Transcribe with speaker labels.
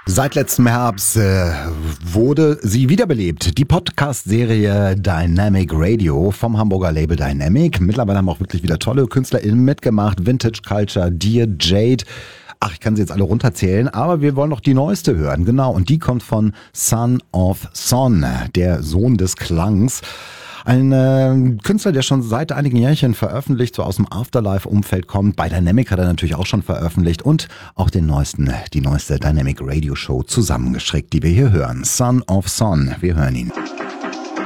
Speaker 1: Seit letztem Herbst wurde sie wiederbelebt. Die Podcast-Serie Dynamic Radio vom Hamburger Label Dynamic. Mittlerweile haben auch wirklich wieder tolle KünstlerInnen mitgemacht. Vintage Culture, Dear Jade. Ach, ich kann sie jetzt alle runterzählen, aber wir wollen noch die neueste hören. Genau, und die kommt von Son of Son, der Sohn des Klangs. Ein Künstler, der schon seit einigen Jährchen veröffentlicht, so aus dem Afterlife-Umfeld kommt. Bei Dynamic hat er natürlich auch schon veröffentlicht und auch die neueste Dynamic Radio Show zusammengestrickt, die wir hier hören. Son of Son, wir hören ihn.